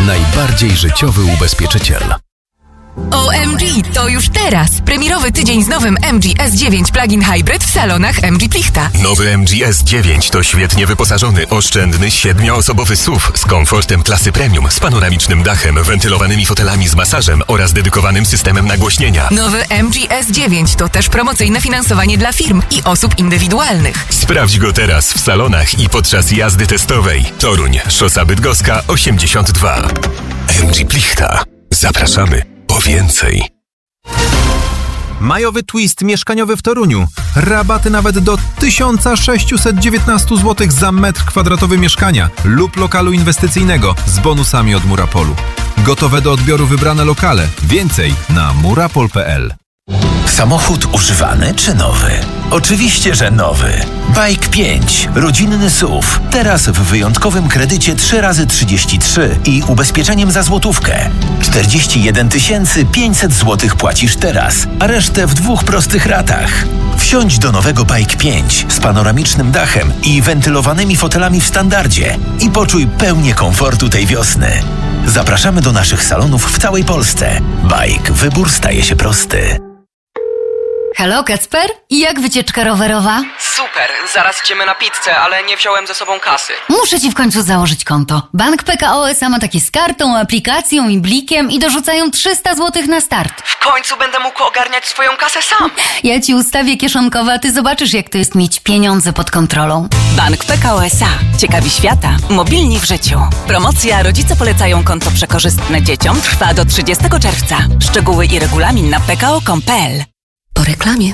Najbardziej życiowy ubezpieczyciel. OMG, to już teraz! Premierowy tydzień z nowym MG S9 Plug-in Hybrid w salonach MG Plichta. Nowy MG S9 to świetnie wyposażony, oszczędny, 7-osobowy SUV z komfortem klasy premium, z panoramicznym dachem, wentylowanymi fotelami z masażem oraz dedykowanym systemem nagłośnienia. Nowy MG S9 to też promocyjne finansowanie dla firm i osób indywidualnych. Sprawdź go teraz w salonach i podczas jazdy testowej. Toruń, Szosa Bydgoska 82. MG Plichta. Zapraszamy po więcej. Majowy twist mieszkaniowy w Toruniu. Rabaty nawet do 1619 zł za metr kwadratowy mieszkania lub lokalu inwestycyjnego z bonusami od Murapolu. Gotowe do odbioru wybrane lokale. Więcej na murapol.pl. Samochód używany czy nowy? Oczywiście, że nowy. Bike 5. Rodzinny SUV. Teraz w wyjątkowym kredycie 3x33 i ubezpieczeniem za złotówkę. 41 500 zł płacisz teraz, a resztę w 2 prostych ratach. Wsiądź do nowego Bike 5 z panoramicznym dachem i wentylowanymi fotelami w standardzie i poczuj pełnię komfortu tej wiosny. Zapraszamy do naszych salonów w całej Polsce. Bike. Wybór staje się prosty. Halo, Kacper? I jak wycieczka rowerowa? Super, zaraz idziemy na pizzę, ale nie wziąłem ze sobą kasy. Muszę ci w końcu założyć konto. Bank PKO SA ma takie z kartą, aplikacją i blikiem i dorzucają 300 zł na start. W końcu będę mógł ogarniać swoją kasę sam. Ja ci ustawię kieszonkowe, a ty zobaczysz, jak to jest mieć pieniądze pod kontrolą. Bank PKO SA. Ciekawi świata. Mobilni w życiu. Promocja Rodzice polecają konto przekorzystne dzieciom trwa do 30 czerwca. Szczegóły i regulamin na pko.com.pl. Po reklamie.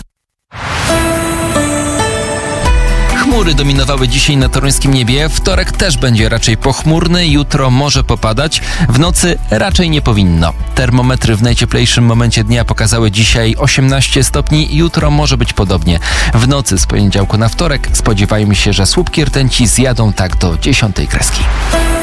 Chmury dominowały dzisiaj na toruńskim niebie. Wtorek też będzie raczej pochmurny, jutro może popadać. W nocy raczej nie powinno. Termometry w najcieplejszym momencie dnia pokazały dzisiaj 18 stopni, jutro może być podobnie. W nocy z poniedziałku na wtorek spodziewajmy się, że słupki rtęci zjadą tak do 10 kreski.